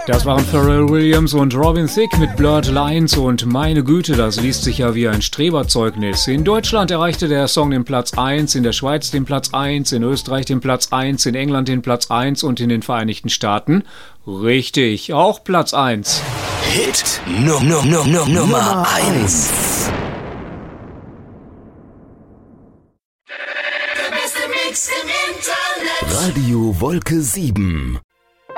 Das waren Pharrell Williams und Robin Thicke mit Blurred Lines und meine Güte, das liest sich ja wie ein Streberzeugnis. In Deutschland erreichte der Song den Platz 1, in der Schweiz den Platz 1, in Österreich den Platz 1, in England den Platz 1 und in den Vereinigten Staaten, richtig, auch Platz 1. Hit Nummer 1. Radio Wolke 7.